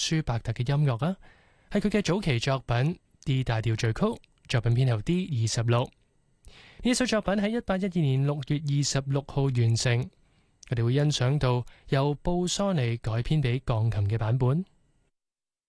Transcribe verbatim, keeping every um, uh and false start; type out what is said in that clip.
舒伯特嘅音樂啊，係佢嘅早期作品 D 大調序曲，作品編號 D 二十六。呢首作品喺一八一二年六月二十六號完成，我哋會欣賞到由布蘇尼改編俾鋼琴嘅版本。